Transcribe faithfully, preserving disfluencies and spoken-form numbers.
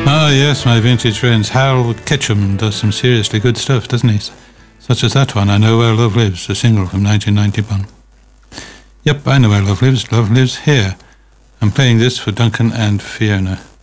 Ah, yes, my vintage friends. Hal Ketchum does some seriously good stuff, doesn't he? Such as that one, I Know Where Love Lives, a single from nineteen ninety-one. Yep, I know where love lives. Love lives here. I'm playing this for Duncan and Fiona.